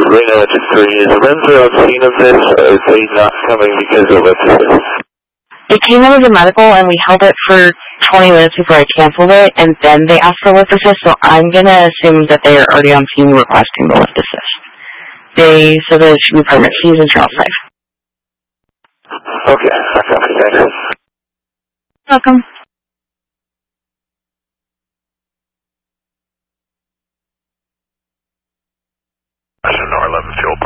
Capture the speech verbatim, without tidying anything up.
Reno Engine three, is Lorenzo on scene of this, or is he not coming because of electricity? It came in as a medical, and we held it for twenty minutes before I canceled it, and then they asked for lift assist, so I'm going to assume that they are already on scene requesting the lift assist. They said that it should be permit. He's in Charles Five. Okay, I copy that. Welcome. Nor eleven fuel